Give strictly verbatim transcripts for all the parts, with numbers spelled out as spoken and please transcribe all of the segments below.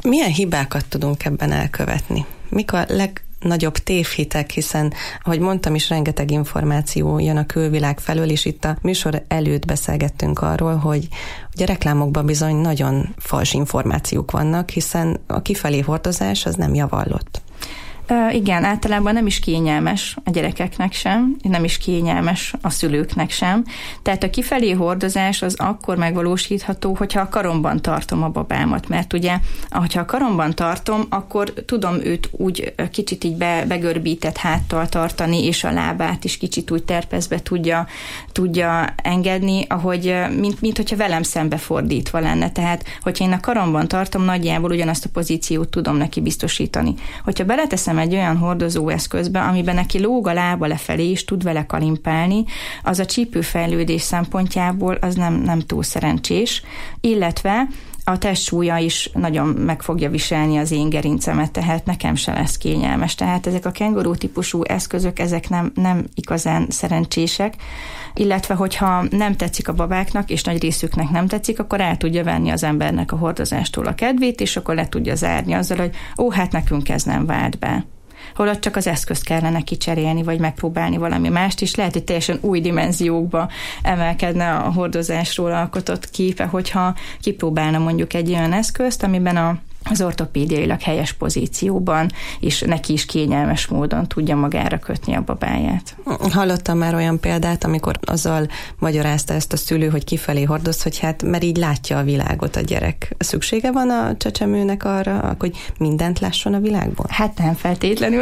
Milyen hibákat tudunk ebben elkövetni? Mik a legnagyobb tévhitek, hiszen, ahogy mondtam is, rengeteg információ jön a külvilág felől, és itt a műsor előtt beszélgettünk arról, hogy ugye a reklámokban bizony nagyon fals információk vannak, hiszen a kifelé hordozás az nem javallott. Uh, igen, általában nem is kényelmes a gyerekeknek sem, nem is kényelmes a szülőknek sem. Tehát a kifelé hordozás az akkor megvalósítható, hogyha a karomban tartom a babámat, mert ugye, ahogyha a karomban tartom, akkor tudom őt úgy kicsit így be, begörbített háttal tartani, és a lábát is kicsit úgy terpezbe tudja, tudja engedni, ahogy, mint, mint hogyha velem szembefordítva lenne. Tehát, hogyha én a karomban tartom, nagyjából ugyanazt a pozíciót tudom neki biztosítani. Hogyha beleteszem egy olyan hordozóeszközbe, amiben neki lóg a lába lefelé, és tud vele kalimpálni, az a csípőfejlődés szempontjából az nem, nem túl szerencsés, illetve a testsúlya is nagyon meg fogja viselni az én gerincemet, tehát nekem se lesz kényelmes. Tehát ezek a kenguru típusú eszközök, ezek nem, nem igazán szerencsések, illetve hogyha nem tetszik a babáknak, és nagy részüknek nem tetszik, akkor el tudja venni az embernek a hordozástól a kedvét, és akkor le tudja zárni azzal, hogy ó, hát nekünk ez nem vált be. Holott csak az eszközt kellene kicserélni, vagy megpróbálni valami mást is. Lehet, hogy teljesen új dimenziókba emelkedne a hordozásról alkotott képe, hogyha kipróbálna mondjuk egy olyan eszközt, amiben a az ortopédiailag helyes pozícióban, és neki is kényelmes módon tudja magára kötni a babáját. Hallottam már olyan példát, amikor azzal magyarázta ezt a szülő, hogy kifelé hordoz, hogy hát mert így látja a világot a gyerek. Szüksége van a csecsemőnek arra, hogy mindent lásson a világból? Hát nem feltétlenül.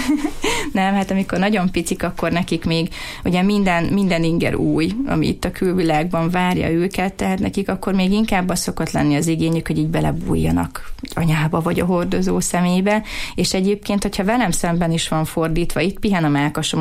Nem, hát amikor nagyon picik, akkor nekik még ugye minden, minden inger új, ami itt a külvilágban várja őket, tehát nekik akkor még inkább az szokott lenni az igényük, hogy így belebújjanak anyába vagy a hordozó szemébe, és egyébként, hogyha velem szemben is van fordítva, itt pihen a mellkasom